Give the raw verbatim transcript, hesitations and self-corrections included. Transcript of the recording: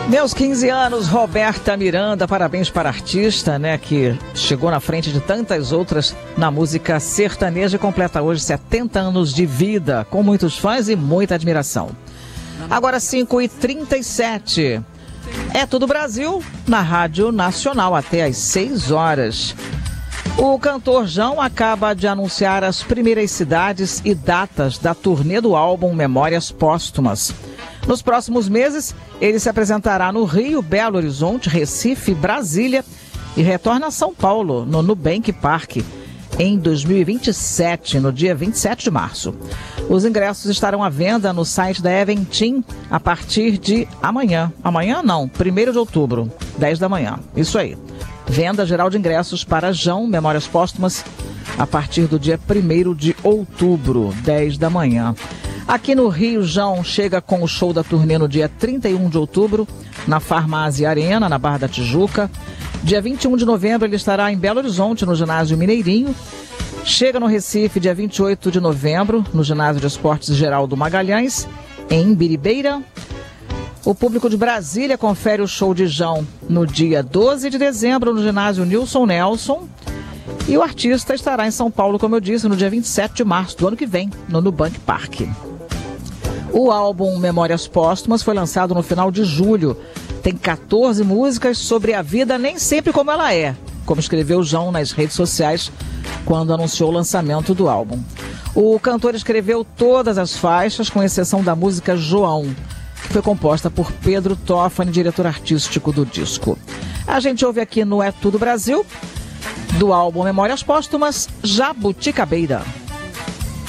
Meus quinze anos, Roberta Miranda, parabéns para a artista, né, que chegou na frente de tantas outras na música sertaneja e completa hoje setenta anos de vida, com muitos fãs e muita admiração. Agora cinco e trinta e sete, é Tudo Brasil, na Rádio Nacional, até às seis horas. O cantor João acaba de anunciar as primeiras cidades e datas da turnê do álbum Memórias Póstumas. Nos próximos meses, ele se apresentará no Rio, Belo Horizonte, Recife, Brasília e retorna a São Paulo, no Nubank Park, em dois mil e vinte e sete, no dia vinte e sete de março. Os ingressos estarão à venda no site da Eventim a partir de amanhã. Amanhã não, primeiro de outubro, dez da manhã. Isso aí. Venda geral de ingressos para João, Memórias Póstumas, a partir do dia primeiro de outubro, dez da manhã. Aqui no Rio, João chega com o show da turnê no dia trinta e um de outubro, na Farmácia Arena, na Barra da Tijuca. Dia vinte e um de novembro, ele estará em Belo Horizonte, no Ginásio Mineirinho. Chega no Recife, dia vinte e oito de novembro, no Ginásio de Esportes Geraldo Magalhães, em Biribeira. O público de Brasília confere o show de João no dia doze de dezembro, no Ginásio Nilson Nelson. E o artista estará em São Paulo, como eu disse, no dia vinte e sete de março do ano que vem, no Nubank Park. O álbum Memórias Póstumas foi lançado no final de julho. Tem quatorze músicas sobre a vida nem sempre como ela é, como escreveu João nas redes sociais quando anunciou o lançamento do álbum. O cantor escreveu todas as faixas, com exceção da música João, que foi composta por Pedro Toffani, diretor artístico do disco. A gente ouve aqui no É Tudo Brasil, do álbum Memórias Póstumas, Jabuticabeira.